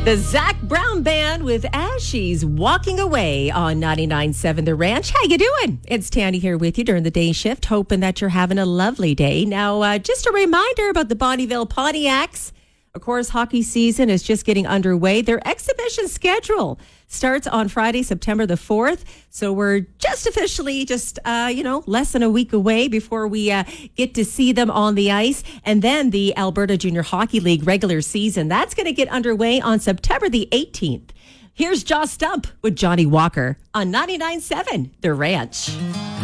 The Zac Brown Band with As She's Walking Away on 99.7 The Ranch. How you doing? It's Tanny here with you during the day shift, hoping that you're having a lovely day. Now, just a reminder about the Bonnyville Pontiacs. Of course, hockey season is just getting underway. Their exhibition schedule starts on Friday, September the 4th. So we're just officially less than a week away before we get to see them on the ice. And then the Alberta Junior Hockey League regular season, that's going to get underway on September the 18th. Here's Joss Stump with Johnny Walker on 99.7 The Ranch.